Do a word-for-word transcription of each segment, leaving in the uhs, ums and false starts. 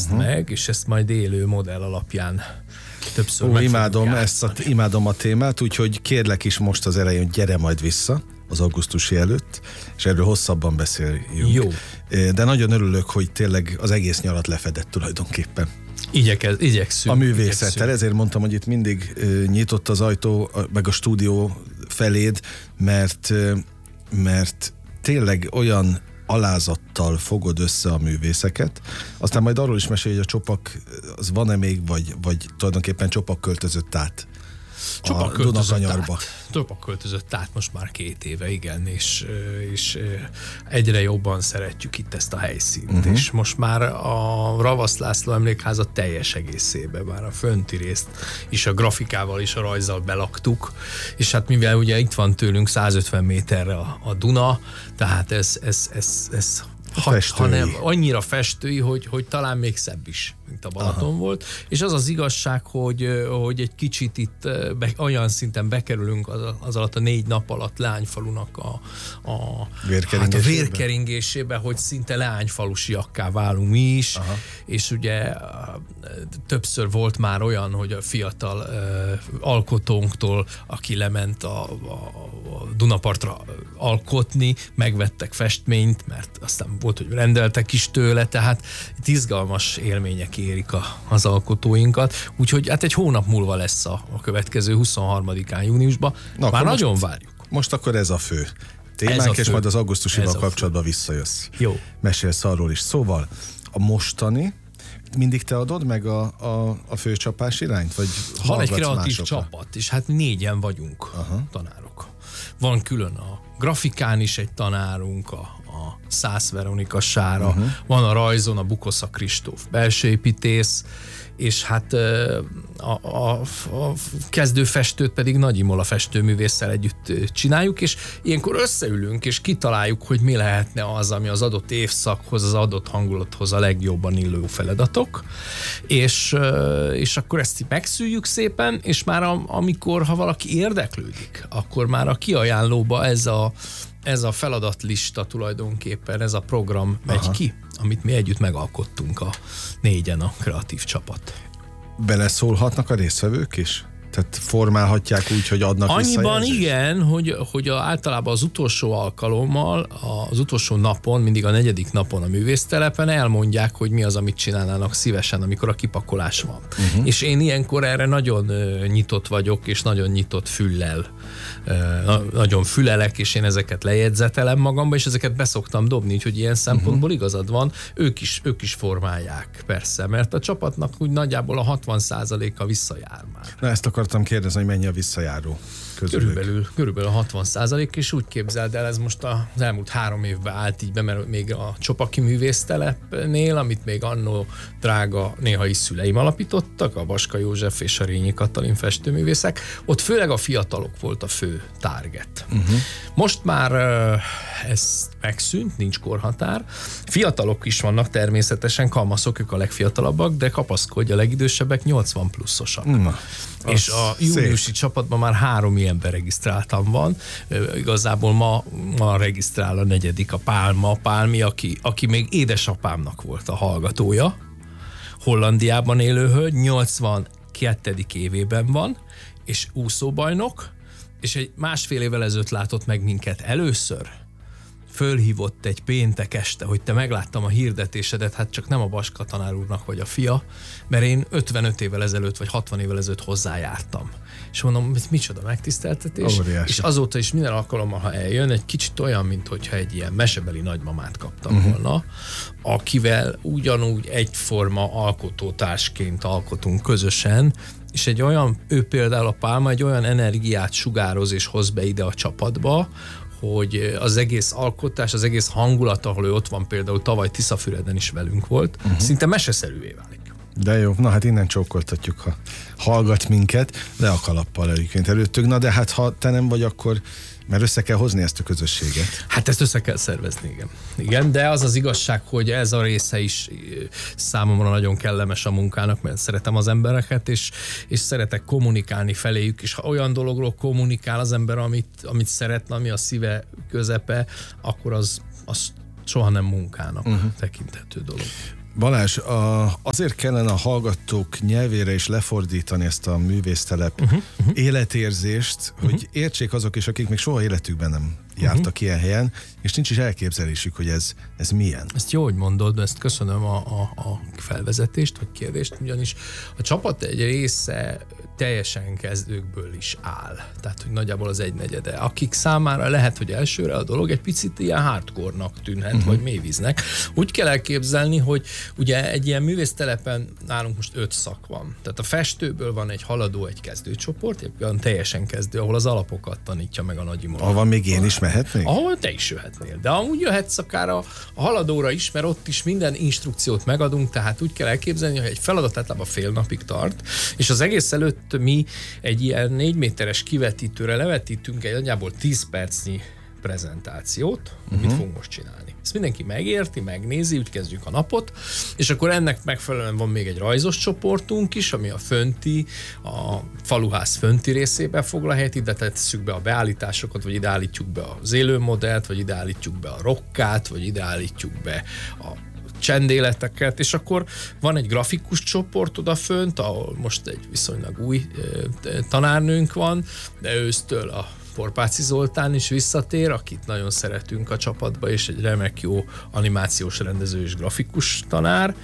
ezt uh-huh. meg, és ezt majd élő modell alapján többször Ó, meg imádom, fogjuk ezt a, imádom a témát, úgyhogy kérlek is most az elején, gyere majd vissza az augusztusi előtt, és erről hosszabban beszéljünk. Jó. De nagyon örülök, hogy tényleg az egész nyarat lefedett tulajdonképpen. Igyekez, igyekszünk. A művészettel, igyekszünk. ezért mondtam, hogy itt mindig uh, nyitott az ajtó, meg a stúdió feléd, mert, uh, mert tényleg olyan alázattal fogod össze a művészeket. Aztán majd arról is mesélj, hogy a Csopak, az van-e még, vagy, vagy tulajdonképpen Csopak költözött át Csopak a költözött Dunakanyarba. át. Csopak költözött át most már két éve, igen, és, és egyre jobban szeretjük itt ezt a helyszínt. Uh-huh. És most már a Ravasz László Emlékházat teljes egészébe, már a fönti részt is a grafikával és a rajzzal belaktuk, és hát mivel ugye itt van tőlünk százötven méterre a, a Duna, tehát ez, ez, ez, ez ha, hanem annyira festői, hogy, hogy talán még szebb is, mint a Balaton Aha. volt. És az az igazság, hogy, hogy egy kicsit itt be, olyan szinten bekerülünk az, az alatt a négy nap alatt Leányfalunak a, a, hát a vérkeringésébe, hogy szinte leányfalusiakká válunk mi is. Aha. És ugye többször volt már olyan, hogy a fiatal uh, alkotónktól, aki lement a, a, a Dunapartra alkotni, megvettek festményt, mert aztán volt, hogy rendeltek is tőle, tehát itt izgalmas élmények érik a, az alkotóinkat. Úgyhogy hát egy hónap múlva lesz a, a következő huszonharmadikán júniusban. Na, már nagyon most, várjuk. Most akkor ez a fő témánk, és majd az augusztusival kapcsolatban visszajössz. Jó. Mesélsz arról is. Szóval a mostani, mindig te adod meg a, a, a főcsapás irányt? Vagy van egy kreatív másokra? Csapat, és hát négyen vagyunk Aha. tanárok. Van külön a grafikán is egy tanárunk, a, a Szász Veronika Sára, uh-huh. van a rajzon a Bukosza Kristóf belsőépítész, és hát a, a, a kezdőfestőt pedig Nagy Imola festőművésszel együtt csináljuk, és ilyenkor összeülünk, és kitaláljuk, hogy mi lehetne az, ami az adott évszakhoz, az adott hangulathoz a legjobban illő feladatok, és, és akkor ezt megszűjjük szépen, és már amikor, ha valaki érdeklődik, akkor már a kiajánlóba ez a ez a feladatlista tulajdonképpen, ez a program megy Aha. ki, amit mi együtt megalkottunk a négyen, a kreatív csapat. Beleszólhatnak a résztvevők is? Tehát formálhatják úgy, hogy adnak Annyiban visszajelzést? igen, hogy, hogy a, általában az utolsó alkalommal, az utolsó napon, mindig a negyedik napon a művésztelepen elmondják, hogy mi az, amit csinálnának szívesen, amikor a kipakolás van. Uh-huh. És én ilyenkor erre nagyon uh, nyitott vagyok, és nagyon nyitott füllel. Uh, nagyon fülelek, és én ezeket lejegyzetelem magamba, és ezeket beszoktam dobni, úgyhogy ilyen szempontból uh-huh. igazad van, ők is, ők is formálják, persze, mert a csapatnak úgy nagyjából a hatvan százaléka visszajár már. Na, ezt akartam kérdezni, hogy mennyi a visszajáró közülük. Körülbelül, körülbelül a hatvan százalék, és úgy képzeld el, ez most az elmúlt három évben állt így be, mert még a Csopaki művésztelepnél, amit még annó drága néhai szüleim alapítottak, a Baska József és a Rényi Katalin festőművészek, ott főleg a fiatalok volt a fő target. Uh-huh. Most már ez megszűnt, nincs korhatár. Fiatalok is vannak természetesen, kamaszok, ők a legfiatalabbak, de kapaszkodj, a legidősebbek nyolcvan pluszosak. Na, és a júniusi szép. Csapatban már három ilyen beregisztráltam van. Igazából ma, ma regisztrál a negyedik, a Pálma Pálmi, aki, aki még édesapámnak volt a hallgatója. Hollandiában élő hölgy, nyolcvankettedik évében van, és úszóbajnok, és egy másfél évvel ezelőtt látott meg minket először. Fölhívott egy péntek este, hogy te megláttam a hirdetésedet, hát csak nem a Baska tanár úrnak vagy a fia, mert én ötvenöt évvel ezelőtt, vagy hatvan évvel ezelőtt hozzájártam. És mondom, micsoda megtiszteltetés. Óriási. És azóta is minden alkalommal, ha eljön, egy kicsit olyan, mint hogyha egy ilyen mesebeli nagymamát kaptam uh-huh. volna, akivel ugyanúgy egyforma alkotótársként alkotunk közösen, és egy olyan, ő például a Pálma egy olyan energiát sugároz és hoz be ide a csapatba, hogy az egész alkotás, az egész hangulat, ahol ő ott van, például tavaly Tiszafüreden is velünk volt, uh-huh. szinte meseszerűvé válik. De jó, na hát innen csókoltatjuk, ha hallgat minket, de a kalappal egyébként előttük. Na de hát ha te nem vagy, akkor mert össze kell hozni ezt a közösséget. Hát ezt össze kell szervezni, igen. Igen, de az az igazság, hogy ez a része is számomra nagyon kellemes a munkának, mert szeretem az embereket, és, és szeretek kommunikálni feléjük, és ha olyan dologról kommunikál az ember, amit, amit szeretne, ami a szíve közepe, akkor az, az soha nem munkának uh-huh. tekinthető dolog. Balázs, a, azért kellene a hallgatók nyelvére is lefordítani ezt a művésztelep uh-huh, uh-huh. életérzést, uh-huh. hogy értsék azok is, akik még soha életükben nem jártak uh-huh. ilyen helyen, és nincs is elképzelésük, hogy ez, ez milyen. Ezt jó, hogy mondod, ezt köszönöm a, a, a felvezetést, vagy kérdést, ugyanis a csapat egy része teljesen kezdőkből is áll. Tehát, hogy nagyjából az egynegyede. Akik számára lehet, hogy elsőre a dolog egy picit ilyen hardcore-nak tűnhet, uh-huh. vagy mélyvíznek. Úgy kell elképzelni, hogy ugye egy ilyen művésztelepen nálunk most öt szak van. Tehát a festőből van egy haladó, egy kezdőcsoport, egy teljesen kezdő, ahol az alapokat tanítja meg a Nagy Imola. Ahol még én is mehetnék? Ahol te is jöhetnél. De amúgy jöhetsz akár a, a haladóra is, mert ott is minden instrukciót megadunk, tehát úgy kell elképzelni, hogy egy feladat általában fél napig tart, és az egész előtt mi egy ilyen négy méteres kivetítőre levetítünk egy nagyjából tíz percnyi prezentációt, uh-huh. amit fogunk most csinálni. Ezt mindenki megérti, megnézi, úgy kezdjük a napot, és akkor ennek megfelelően van még egy rajzos csoportunk is, ami a fönti, a faluház fönti részébe foglal helyet, ide tesszük be a beállításokat, vagy ide állítjuk be az élőmodellt, vagy ide állítjuk be a rokkát, vagy ide állítjuk be a csendéleteket, és akkor van egy grafikus csoport odafönt, ahol most egy viszonylag új tanárnőnk van, de ősztől a Porpáci Zoltán is visszatér, akit nagyon szeretünk a csapatba, és egy remek jó animációs rendező és grafikus tanár.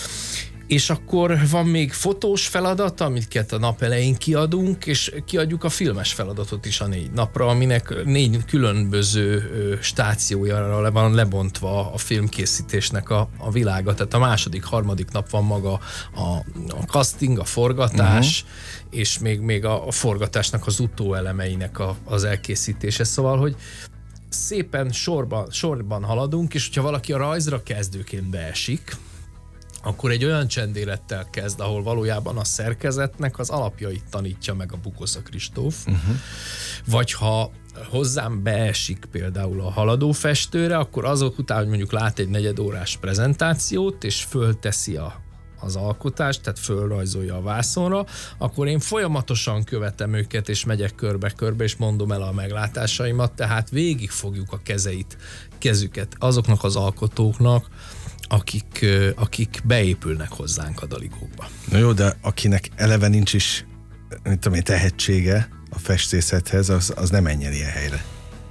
És akkor van még fotós feladat, amiket a nap elején kiadunk, és kiadjuk a filmes feladatot is a négy napra, aminek négy különböző stációjára van lebontva a filmkészítésnek a, a világa. Tehát a második, harmadik nap van maga a, a casting, a forgatás, uh-huh. és még, még a, a forgatásnak az utóelemeinek a, az elkészítése. Szóval, hogy szépen sorban, sorban haladunk, és hogyha valaki a rajzra kezdőként beesik, akkor egy olyan csendélettel kezd, ahol valójában a szerkezetnek az alapjait tanítja meg a Bukosza Kristóf. Uh-huh. Vagy ha hozzám beesik például a haladó festőre, akkor azok után, hogy mondjuk lát egy negyedórás prezentációt, és fölteszi a, az alkotást, tehát fölrajzolja a vászonra, akkor én folyamatosan követem őket, és megyek körbe-körbe, és mondom el a meglátásaimat, tehát végig fogjuk a kezeit, kezüket azoknak az alkotóknak, akik, akik beépülnek hozzánk a daligókba. Na jó, de akinek eleve nincs is, mit tudom én, tehetsége a festészethez, az, az nem menjen ilyen helyre.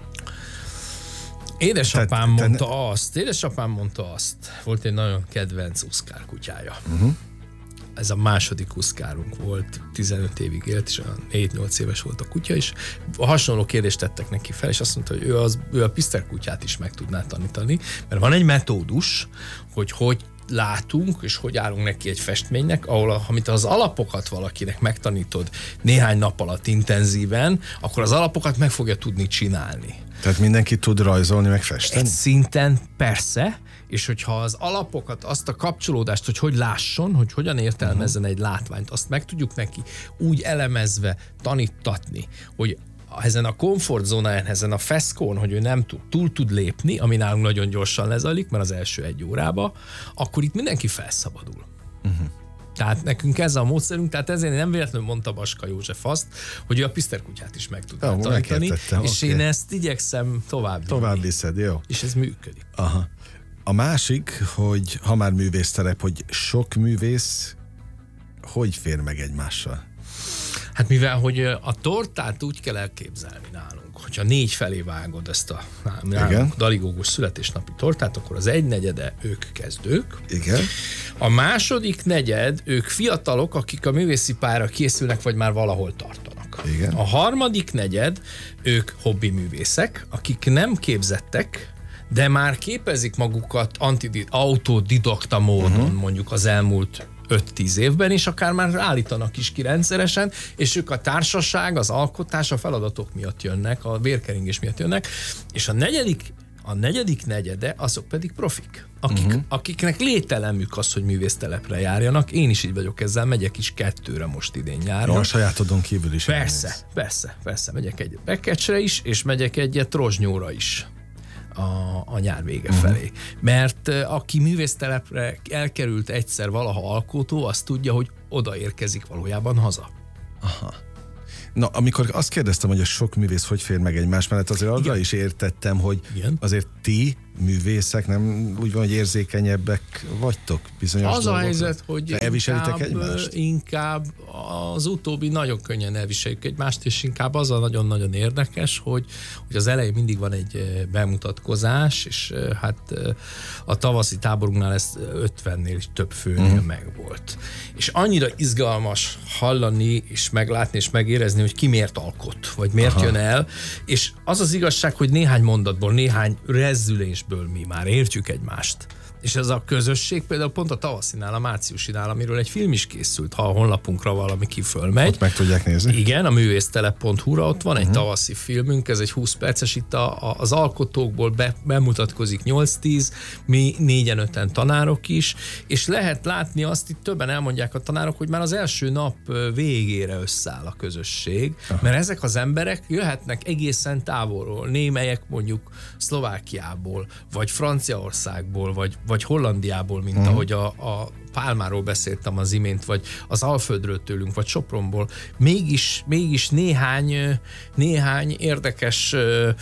Édesapám te, mondta te... azt, édesapám mondta azt, volt egy nagyon kedvenc uszkár kutyája. Uh-huh. Ez a második uszkárunk volt, tizenöt évig élt, és olyan négy-nyolc éves volt a kutya, és hasonló kérdést tettek neki fel, és azt mondta, hogy ő, az, ő a piszterkutyát is meg tudná tanítani, mert van egy metódus, hogy hogy látunk, és hogy állunk neki egy festménynek, ahol, amit az alapokat valakinek megtanítod néhány nap alatt intenzíven, akkor az alapokat meg fogja tudni csinálni. Tehát mindenki tud rajzolni, meg festeni? Egy szinten persze, és hogyha az alapokat, azt a kapcsolódást, hogy hogy lásson, hogy hogyan értelmezzen egy látványt, azt meg tudjuk neki úgy elemezve tanítatni, hogy ezen a komfortzónáján, ezen a feszkón, hogy ő nem tud, túl tud lépni, ami nálunk nagyon gyorsan lezajlik, mert az első egy órába, akkor itt mindenki felszabadul. Uh-huh. Tehát nekünk ez a módszerünk, tehát ezért nem véletlenül mondta Baska József azt, hogy ő a piszterkutyát is meg tudná oh, tanítani, és okay. én ezt igyekszem tovább Tovább viszed, jó. És ez működik. Aha. A másik, hogy ha már művésztelep, hogy sok művész hogy fér meg egymással? Hát mivel, hogy a tortát úgy kell elképzelni nálunk, hogyha négy felé vágod ezt a nálunk daligógos születésnapi tortát, akkor az egy negyede ők kezdők. Igen. A második negyed ők fiatalok, akik a művészi pályára készülnek, vagy már valahol tartanak. Igen. A harmadik negyed ők hobbi művészek, akik nem képzettek, de már képezik magukat antidid- autodidakta módon, uh-huh. mondjuk az elmúlt öt-tíz évben, és akár már állítanak is ki rendszeresen, és ők a társaság, az alkotás, a feladatok miatt jönnek, a vérkeringés miatt jönnek, és a negyedik, a negyedik negyede, azok pedig profik, akik, uh-huh. akiknek lételemük az, hogy művésztelepre járjanak. Én is így vagyok ezzel, megyek is kettőre most idén nyáron. Ja, a sajátodon kívül is. Persze, elmész. persze, persze, megyek egy Bekecsre is, és megyek egyet Rozsnyóra is. A, a nyár vége uh-huh. felé. Mert uh, aki művésztelepre elkerült egyszer valaha alkotó, azt tudja, hogy odaérkezik valójában haza. Aha. Na, amikor azt kérdeztem, hogy a sok művész hogy fér meg egymás mellett, azért arra is értettem, hogy Igen. azért ti művészek nem úgy van, hogy érzékenyebbek vagytok bizonyos Az dolgokra. a helyzet, hogy elviselitek inkább, egymást? inkább az utóbbi nagyon könnyen elviseljük egymást, és inkább az a nagyon-nagyon érdekes, hogy, hogy az elején mindig van egy bemutatkozás, és hát a tavaszi táborunknál ez ötvennél is több főnél uh-huh. megvolt. És annyira izgalmas hallani, és meglátni, és megérezni, hogy ki miért alkot, vagy miért Aha. jön el, és az az igazság, hogy néhány mondatból, néhány rezzülésből mi már értjük egymást. És ez a közösség például pont a tavaszinál, a márciusinál, amiről egy film is készült, ha a honlapunkra valami kifölmegy. Ott meg tudják nézni. Igen, a művésztelep pont hu-ra ott van egy uh-huh. tavaszi filmünk, ez egy húsz perces, itt a, a, az alkotókból be, bemutatkozik nyolc-tíz, mi négyen-öten tanárok is, és lehet látni azt, itt többen elmondják a tanárok, hogy már az első nap végére összeáll a közösség, uh-huh. mert ezek az emberek jöhetnek egészen távolról, némelyek mondjuk Szlovákiából, vagy Franciaországból, vagy vagy Hollandiából, mint uh-huh. ahogy a, a Pálmáról beszéltem az imént, vagy az Alföldről tőlünk, vagy Sopronból. Mégis, mégis néhány, néhány érdekes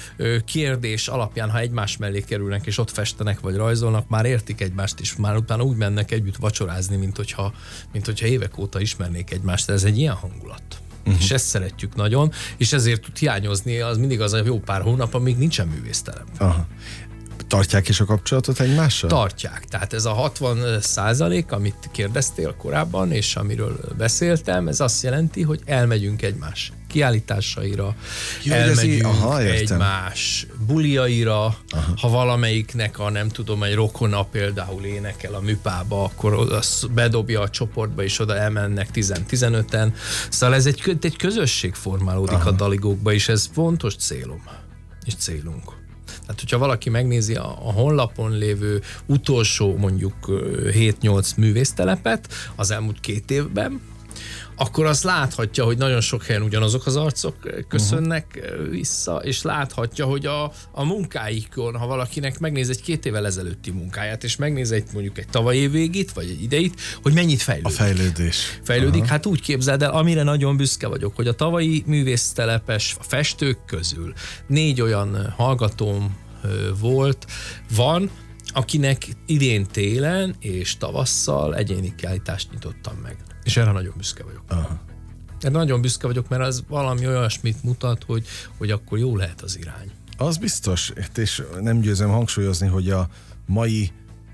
kérdés alapján, ha egymás mellé kerülnek, és ott festenek, vagy rajzolnak, már értik egymást, és már utána úgy mennek együtt vacsorázni, mint hogyha, mint hogyha évek óta ismernék egymást. Ez egy ilyen hangulat. Uh-huh. És ezt szeretjük nagyon, és ezért tud hiányozni az mindig az a jó pár hónap, amíg nincsen művésztelep. Aha. Tartják is a kapcsolatot egymással? Tartják. Tehát ez a hatvan százalék, amit kérdeztél korábban, és amiről beszéltem, ez azt jelenti, hogy elmegyünk egymás kiállításaira, Jó, elmegyünk aha, egymás buliaira, aha. ha valamelyiknek a nem tudom, egy rokona például énekel a műpába, akkor azt bedobja a csoportba, és oda elmennek tíz-tizenöten. Szóval ez egy, egy közösség formálódik aha. a daligókba, és ez fontos célom, és célunk. Tehát, hogyha valaki megnézi a, a honlapon lévő utolsó mondjuk hét-nyolc művésztelepet az elmúlt két évben, akkor azt láthatja, hogy nagyon sok helyen ugyanazok az arcok köszönnek uh-huh. vissza, és láthatja, hogy a, a munkáikon, ha valakinek megnéz egy két évvel ezelőtti munkáját, és megnéz egy mondjuk egy tavalyi év végét, vagy egy ideit, hogy mennyit fejlődik. A fejlődés. Fejlődik, uh-huh. hát úgy képzeld el, amire nagyon büszke vagyok, hogy a tavalyi művésztelepes a festők közül négy olyan hallgatóm volt, van, akinek idén télen és tavasszal egyéni kiállítást nyitottam meg. És erre nagyon büszke vagyok. Aha. Erre nagyon büszke vagyok, mert az valami olyasmit mutat, hogy, hogy akkor jó lehet az irány. Az biztos, és nem győzöm hangsúlyozni, hogy a mai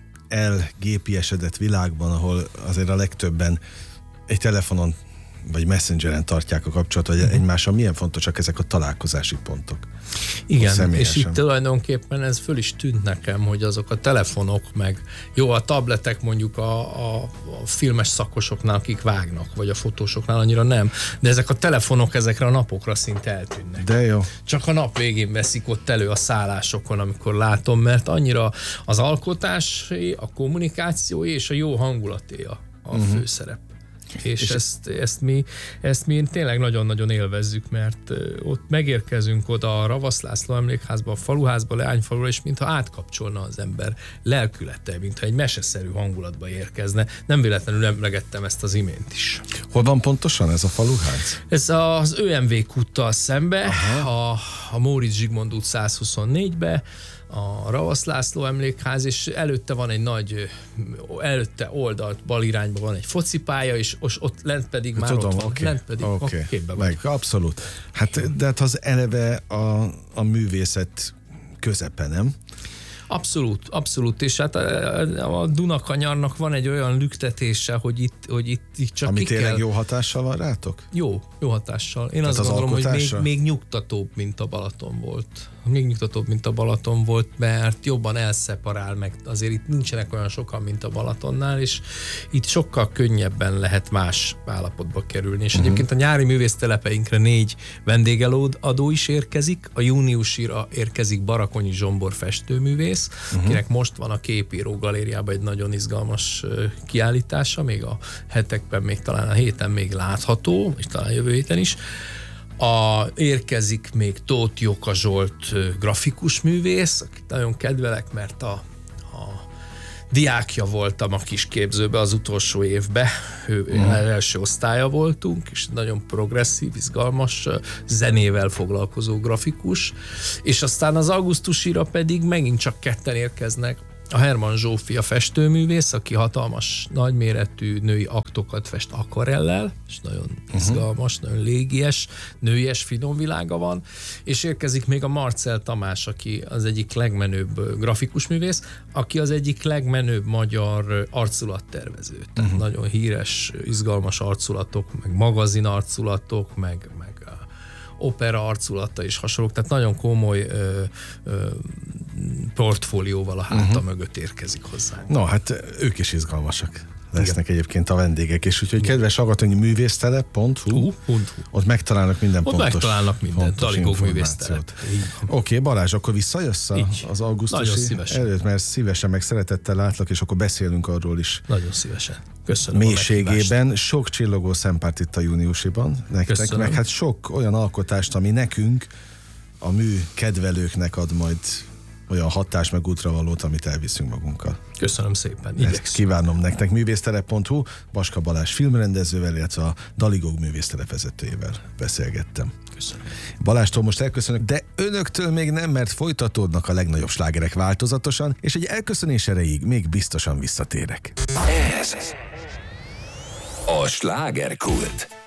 elgépiesedett világban, ahol azért a legtöbben egy telefonon vagy messengeren tartják a kapcsolatot, vagy egymással, milyen fontosak ezek a találkozási pontok. Igen, és itt tulajdonképpen ez föl is tűnt nekem, hogy azok a telefonok, meg jó, a tabletek mondjuk a, a, a filmes szakosoknál, akik vágnak, vagy a fotósoknál annyira nem, de ezek a telefonok ezekre a napokra szinte eltűnnek. De jó. Csak a nap végén veszik ott elő a szállásokon, amikor látom, mert annyira az alkotásé, a kommunikációé és a jó hangulaté a, a uh-huh. főszerep. És, és ezt, ezt, mi, ezt mi tényleg nagyon-nagyon élvezzük, mert ott megérkezünk oda a Ravasz László emlékházba, a faluházba, Leányfalura, és mintha átkapcsolna az ember lelkülete, mintha egy meseszerű hangulatba érkezne. Nem véletlenül emlegettem ezt az imént is. Hol van pontosan ez a faluház? Ez az ö em vé kúttal szembe, a, a Móricz Zsigmond út száz huszonnégybe, a Ravasz László emlékház, és előtte van egy nagy, előtte oldalt bal irányban van egy focipálya, és ott lent pedig már Tudom, ott van. Okay. Lent pedig okay. a képben meg, abszolút. Hát, de hát az eleve a, a művészet közepe, nem? Abszolút, abszolút, és hát a, a Dunakanyarnak van egy olyan lüktetése, hogy itt, hogy itt, itt csak Ami ki tényleg kell... jó hatással van rátok? Jó, jó hatással. Én Tehát azt az gondolom, alkotásra? hogy még, még nyugtatóbb, mint a Balaton volt. Még nyugtatóbb, mint a Balaton volt, mert jobban elszeparál meg. Azért itt nincsenek olyan sokan, mint a Balatonnál, és itt sokkal könnyebben lehet más állapotba kerülni. És uh-huh. egyébként a nyári művésztelepeinkre négy vendégelőadó is érkezik. A júniusira érkezik Barakonyi Zsombor festőművész, uh-huh. akinek most van a Képíró galériában egy nagyon izgalmas kiállítása, még a hetekben, még talán a héten még látható, és talán jövő héten is. A, érkezik még Tóth Jóka Zsolt grafikus művész, akit nagyon kedvelek, mert a, a diákja voltam a kisképzőbe az utolsó évben, ő mm. első osztálya voltunk, és nagyon progresszív, izgalmas, zenével foglalkozó grafikus, és aztán az augusztusira pedig megint csak ketten érkeznek. A Hermann Zsófi a festőművész, aki hatalmas, nagyméretű női aktokat fest akvarellel, és nagyon uh-huh. izgalmas, nagyon légies, nőies finom világa van, és érkezik még a Marcel Tamás, aki az egyik legmenőbb grafikus művész, aki az egyik legmenőbb magyar arculattervező. Tehát uh-huh. nagyon híres, izgalmas arculatok, meg magazin arculatok, meg, meg opera arculata és hasonlók, tehát nagyon komoly ö, ö, portfólióval a háta uh-huh. mögött érkezik hozzánk. No, hát ők is izgalmasak lesznek Igen. egyébként a vendégek, és úgyhogy kedves hallgatói, művésztelep pont hu, ott megtalálnak minden ott pontos, megtalálnak minden, Daligó művésztelep. Oké, okay, Balázs, akkor visszajössz a, az augusztusi előtt, mert szívesen meg szeretettel látlak, és akkor beszélünk arról is. Nagyon szívesen. Köszönöm. Mélységében sok csillogó szempárt itt a júniusiban nektek, Köszönöm. Meg hát sok olyan alkotást, ami nekünk, a mű kedvelőknek ad majd olyan hatás meg útravalót, amit elviszünk magunkkal. Köszönöm szépen. Ezt kívánom nektek. művésztelep pont hu, Baska Balázs filmrendezővel, illetve a Daligó művésztelep vezetőjével beszélgettem. Köszönöm. Balástól most elköszönök, de önöktől még nem, mert folytatódnak a legnagyobb slágerek változatosan, és egy elköszönés erejéig még biztosan visszatérek. Ez a Slágerkult.